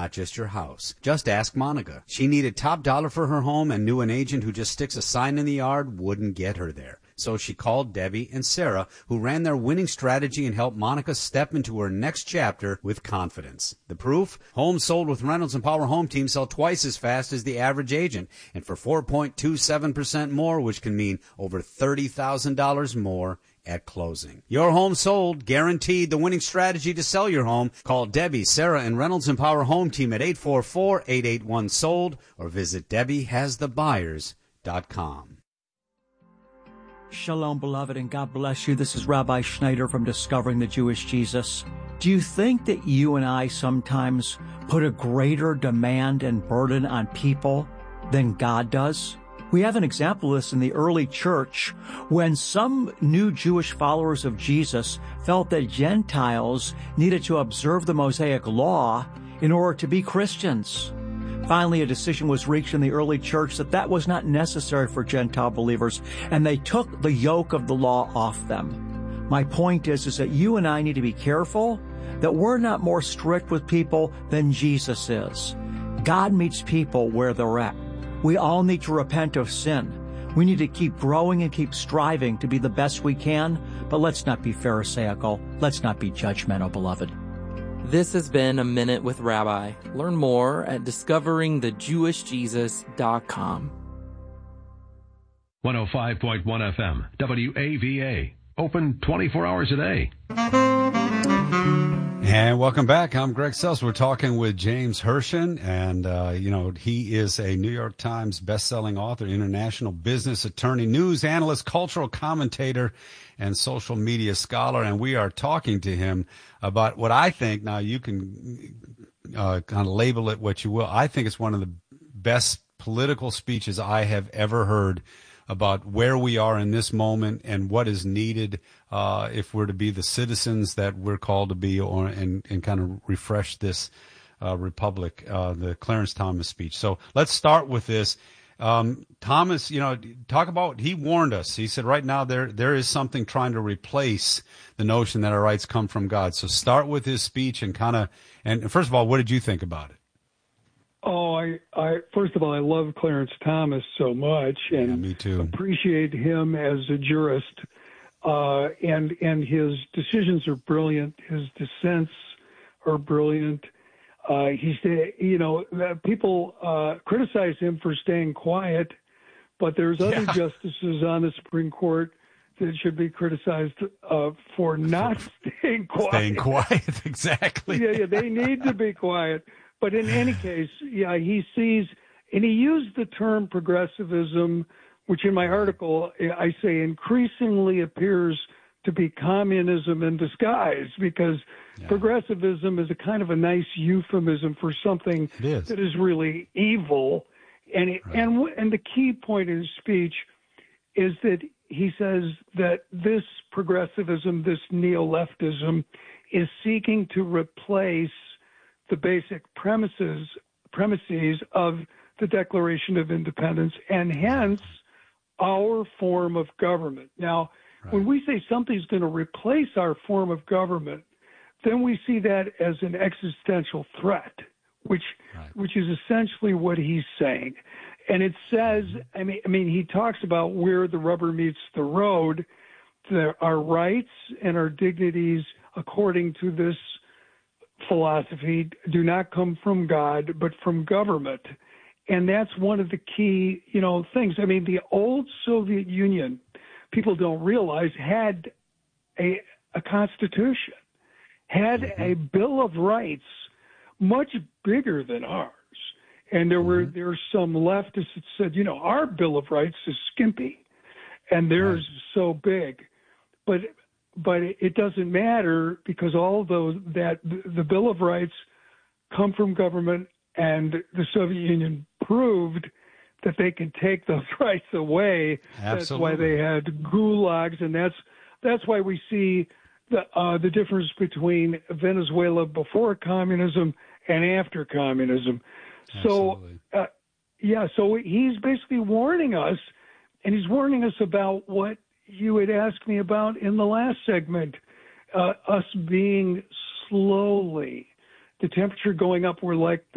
not just your house. Just ask Monica. She needed top dollar for her home and knew an agent who just sticks a sign in the yard wouldn't get her there. So she called Debbie and Sarah, who ran their winning strategy and helped Monica step into her next chapter with confidence. The proof? Homes sold with Reynolds and Power Home Team sell twice as fast as the average agent, and for 4.27% more, which can mean over $30,000 more at closing. Your home sold, guaranteed the winning strategy to sell your home. Call Debbie, Sarah, and Reynolds and Power Home Team at 844-881-SOLD or visit DebbieHasTheBuyers.com. Shalom, beloved, and God bless you. This is Rabbi Schneider from Discovering the Jewish Jesus. Do you think that you and I sometimes put a greater demand and burden on people than God does? We have an example of this in the early church when some new Jewish followers of Jesus felt that Gentiles needed to observe the Mosaic law in order to be Christians. Finally, a decision was reached in the early church that was not necessary for Gentile believers, and they took the yoke of the law off them. My point is that you and I need to be careful that we're not more strict with people than Jesus is. God meets people where they're at. We all need to repent of sin. We need to keep growing and keep striving to be the best we can, but let's not be pharisaical. Let's not be judgmental, beloved. This has been A Minute with Rabbi. Learn more at discoveringthejewishjesus.com. 105.1 FM, WAVA. Open 24 hours a day. And welcome back. I'm Greg Sells. We're talking with James Hirschen, and, he is a New York Times bestselling author, international business attorney, news analyst, cultural commentator, and social media scholar. And we are talking to him about what I think, now you can kind of label it what you will, I think it's one of the best political speeches I have ever heard about where we are in this moment and what is needed if we're to be the citizens that we're called to be, and kind of refresh this republic, the Clarence Thomas speech. So let's start with this. Thomas, talk about, he warned us. He said right now there is something trying to replace the notion that our rights come from God. So start with his speech and first of all, what did you think about it? Oh, I first of all, I love Clarence Thomas so much, and yeah, me too. Appreciate him as a jurist, and his decisions are brilliant. His dissents are brilliant. People criticize him for staying quiet, but there's other justices on the Supreme Court that should be criticized for not staying quiet. Staying quiet, exactly. Yeah, they need to be quiet. But in any case, he sees, and he used the term progressivism, which in my article I say increasingly appears to be communism in disguise, because progressivism is a kind of a nice euphemism for something that is really evil. And the key point in his speech is that he says that this progressivism, this neo-leftism, is seeking to replace the basic premises of the Declaration of Independence, and hence our form of government. Now, when we say something's going to replace our form of government, then we see that as an existential threat, which is essentially what he's saying. And it says, I mean, he talks about where the rubber meets the road. Our rights and our dignities, according to this philosophy, do not come from God, but from government. And that's one of the key, things. I mean, the old Soviet Union, people don't realize, had a constitution, had a Bill of Rights much bigger than ours. And there were some leftists that said, our Bill of Rights is skimpy and theirs is so big. But it doesn't matter, because the Bill of Rights come from government, and the Soviet Union proved that they can take those rights away. Absolutely. That's why they had gulags, and that's why we see the difference between Venezuela before communism and after communism. Absolutely. So he's basically warning us, and he's warning us about what you had asked me about in the last segment, us being slowly, the temperature going up. We're like